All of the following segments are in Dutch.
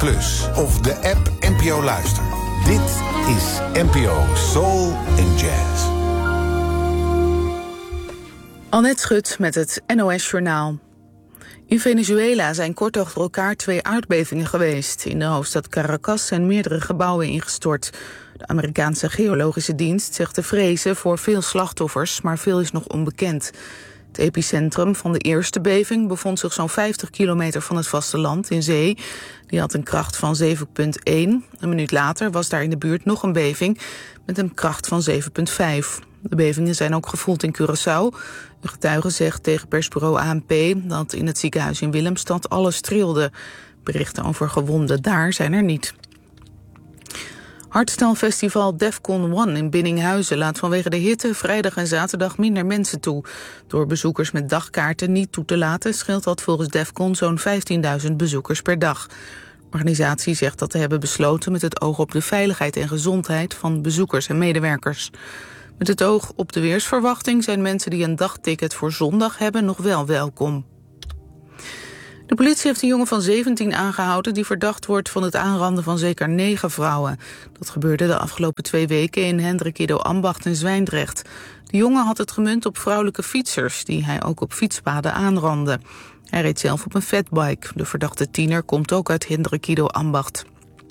Plus of de app NPO Luister. Dit is NPO Soul and Jazz. Annette Schut met het NOS-journaal. In Venezuela zijn kort achter elkaar 2 aardbevingen geweest. In de hoofdstad Caracas zijn meerdere gebouwen ingestort. De Amerikaanse Geologische Dienst zegt te vrezen voor veel slachtoffers, maar veel is nog onbekend. Het epicentrum van de eerste beving bevond zich zo'n 50 kilometer van het vasteland in zee. Die had een kracht van 7,1. Een minuut later was daar in de buurt nog een beving met een kracht van 7,5. De bevingen zijn ook gevoeld in Curaçao. Een getuige zegt tegen persbureau ANP dat in het ziekenhuis in Willemstad alles trilde. Berichten over gewonden daar zijn er niet. Hardstylefestival Defcon 1 in Biddinghuizen laat vanwege de hitte vrijdag en zaterdag minder mensen toe. Door bezoekers met dagkaarten niet toe te laten scheelt dat volgens Defcon zo'n 15.000 bezoekers per dag. De organisatie zegt dat te hebben besloten met het oog op de veiligheid en gezondheid van bezoekers en medewerkers. Met het oog op de weersverwachting zijn mensen die een dagticket voor zondag hebben nog wel welkom. De politie heeft een jongen van 17 aangehouden die verdacht wordt van het aanranden van zeker 9 vrouwen. Dat gebeurde de afgelopen 2 weken in Hendrik Ido Ambacht en Zwijndrecht. De jongen had het gemunt op vrouwelijke fietsers die hij ook op fietspaden aanrandde. Hij reed zelf op een fatbike. De verdachte tiener komt ook uit Hendrik Ido Ambacht.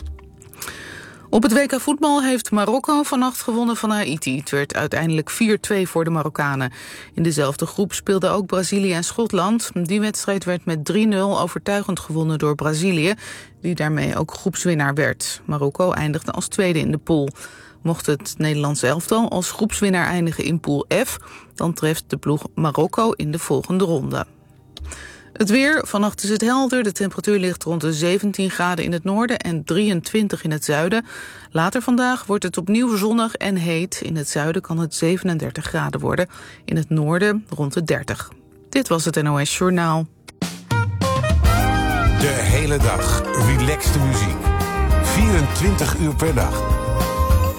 Op het WK voetbal heeft Marokko vannacht gewonnen van Haïti. Het werd uiteindelijk 4-2 voor de Marokkanen. In dezelfde groep speelden ook Brazilië en Schotland. Die wedstrijd werd met 3-0 overtuigend gewonnen door Brazilië, die daarmee ook groepswinnaar werd. Marokko eindigde als tweede in de pool. Mocht het Nederlands elftal als groepswinnaar eindigen in pool F, dan treft de ploeg Marokko in de volgende ronde. Het weer, vannacht is het helder. De temperatuur ligt rond de 17 graden in het noorden en 23 in het zuiden. Later vandaag wordt het opnieuw zonnig en heet. In het zuiden kan het 37 graden worden. In het noorden rond de 30. Dit was het NOS Journaal. De hele dag relaxte muziek. 24 uur per dag.